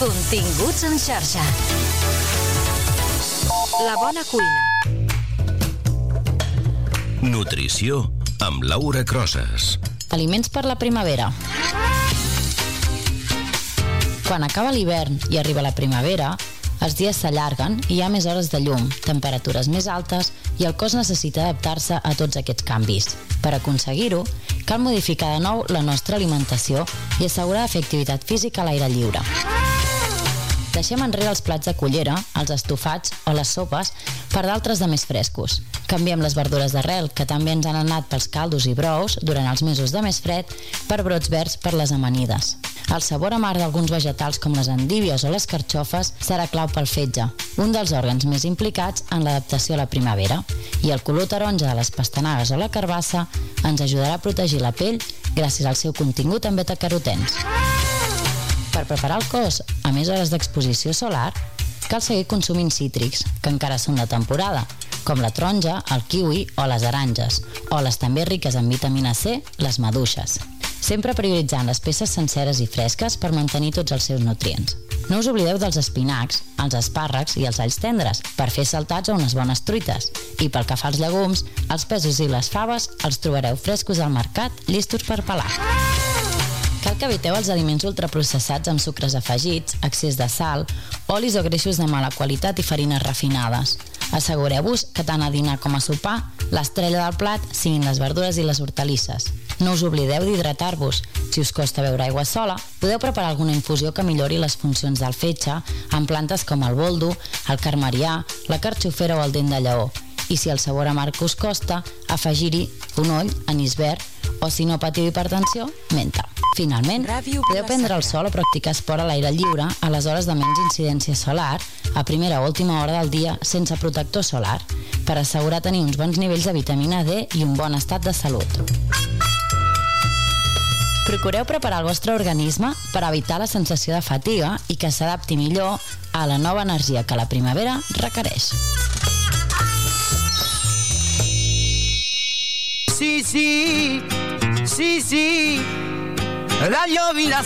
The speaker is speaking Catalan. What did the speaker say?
Continguts en xarxa. La bona cuina. Nutrició amb Laura Crosas. Aliments per la primavera. Quan acaba l'hivern i arriba la primavera, els dies s'allarguen i hi ha més hores de llum, temperatures més altes i el cos necessita adaptar-se a tots aquests canvis. Per aconseguir-ho, cal modificar de nou la nostra alimentació i assegurar fer activitat física a l'aire lliure. Deixem enrere els plats de cullera, els estofats o les sopes per d'altres de més frescos. Canviem les verdures d'arrel, que també ens han anat pels caldos i brous durant els mesos de més fred, per brots verds per les amanides. El sabor amarg d'alguns vegetals com les endívies o les carxofes serà clau pel fetge, un dels òrgans més implicats en l'adaptació a la primavera, i el color taronja de les pastanagues o la carbassa ens ajudarà a protegir la pell gràcies al seu contingut en betacarotens. Per preparar el cos a més hores d'exposició solar, cal seguir consumint cítrics, que encara són de temporada, com la taronja, el kiwi o les taronges, o les també riques en vitamina C, les maduixes. Sempre prioritzant les peces senceres i fresques per mantenir tots els seus nutrients. No us oblideu dels espinacs, els espàrrecs i els alls tendres per fer saltats o unes bones truites. I pel que fa als llegums, els pèsols i les faves els trobareu frescos al mercat, llestos per pelar. Cal que eviteu els aliments ultraprocessats amb sucres afegits, excés de sal, olis o greixos de mala qualitat i farines refinades. Assegureu-vos que tant a dinar com a sopar, l'estrella del plat siguin les verdures i les hortalisses. No us oblideu d'hidratar-vos. Si us costa beure aigua sola, podeu preparar alguna infusió que millori les funcions del fetge amb plantes com el boldo, el carmarià, la carxofera o el dent de lleó. I si el sabor amarg us costa, afegir-hi fonoll, anís verd o, si no patiu hipertensió, menta. Finalment, podeu prendre el sol o practicar esport a l'aire lliure a les hores de menys incidència solar, a primera o última hora del dia sense protector solar, per assegurar tenir uns bons nivells de vitamina D i un bon estat de salut. Procureu preparar el vostre organisme per evitar la sensació de fatiga i que s'adapti millor a la nova energia que la primavera requereix. Sí, sí, sí, sí, la lluvia